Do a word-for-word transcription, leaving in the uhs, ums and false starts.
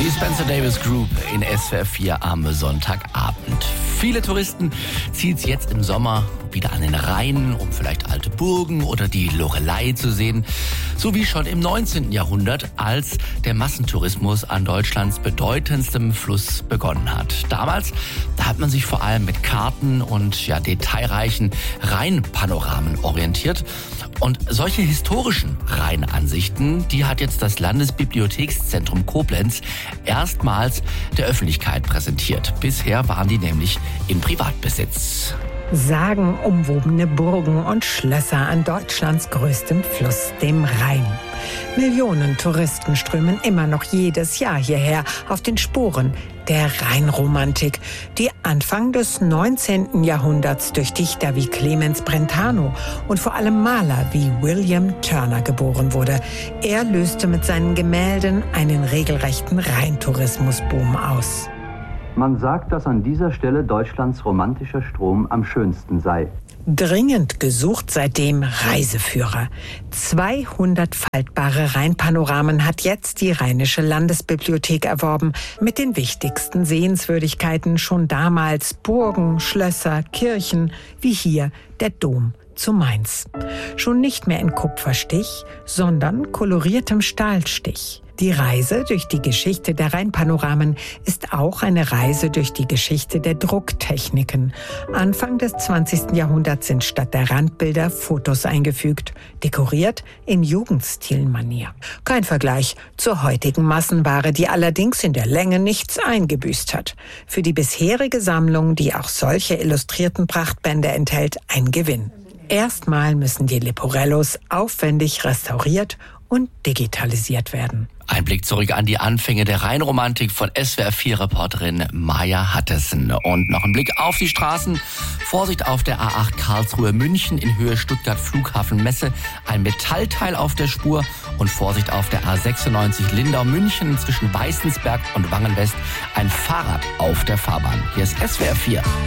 Die Spencer Davis Group in S W R vier am Sonntagabend. Viele Touristen ziehen es jetzt im Sommer wieder an den Rhein, um vielleicht alte Burgen oder die Loreley zu sehen. So wie schon im neunzehnten Jahrhundert, als der Massentourismus an Deutschlands bedeutendstem Fluss begonnen hat. Damals, da hat man sich vor allem mit Karten und ja, detailreichen Rheinpanoramen orientiert. Und solche historischen Rheinansichten, die hat jetzt das Landesbibliothekszentrum Koblenz erstmals der Öffentlichkeit präsentiert. Bisher waren die nämlich in Privatbesitz. Sagenumwobene Burgen und Schlösser an Deutschlands größtem Fluss, dem Rhein. Millionen Touristen strömen immer noch jedes Jahr hierher auf den Spuren der Rheinromantik, die Anfang des neunzehnten Jahrhunderts durch Dichter wie Clemens Brentano und vor allem Maler wie William Turner geboren wurde. Er löste mit seinen Gemälden einen regelrechten Rheintourismusboom aus. Man sagt, dass an dieser Stelle Deutschlands romantischer Strom am schönsten sei. Dringend gesucht seitdem Reiseführer. zweihundert faltbare Rheinpanoramen hat jetzt die Rheinische Landesbibliothek erworben. Mit den wichtigsten Sehenswürdigkeiten schon damals Burgen, Schlösser, Kirchen, wie hier der Dom zu Mainz. Schon nicht mehr in Kupferstich, sondern koloriertem Stahlstich. Die Reise durch die Geschichte der Rheinpanoramen ist auch eine Reise durch die Geschichte der Drucktechniken. Anfang des zwanzigsten Jahrhunderts sind statt der Randbilder Fotos eingefügt, dekoriert in Jugendstilmanier. Kein Vergleich zur heutigen Massenware, die allerdings in der Länge nichts eingebüßt hat. Für die bisherige Sammlung, die auch solche illustrierten Prachtbände enthält, ein Gewinn. Erstmal müssen die Leporellos aufwendig restauriert und digitalisiert werden. Ein Blick zurück an die Anfänge der Rheinromantik von S W R vier Reporterin Maja Hattesen. Und noch ein Blick auf die Straßen. Vorsicht auf der A acht Karlsruhe-München in Höhe Stuttgart Flughafen-Messe. Ein Metallteil auf der Spur. Und Vorsicht auf der A sechsundneunzig Lindau-München zwischen Weißensberg und Wangen-West. Ein Fahrrad auf der Fahrbahn. Hier ist S W R vier.